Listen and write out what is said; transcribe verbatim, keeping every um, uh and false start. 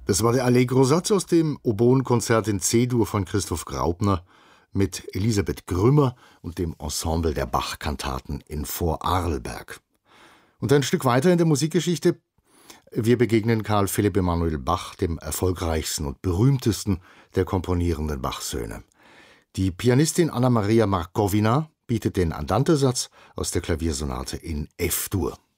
Das war der Allegro-Satz aus dem Oboenkonzert in C-Dur von Christoph Graupner mit Elisabeth Grümmer und dem Ensemble der Bach-Kantaten in Vorarlberg. Und ein Stück weiter in der Musikgeschichte. Wir begegnen Karl Philipp Emanuel Bach, dem erfolgreichsten und berühmtesten der komponierenden Bach-Söhne. Die Pianistin Anna Maria Markovina bietet den Andante-Satz aus der Klaviersonate in F-Dur.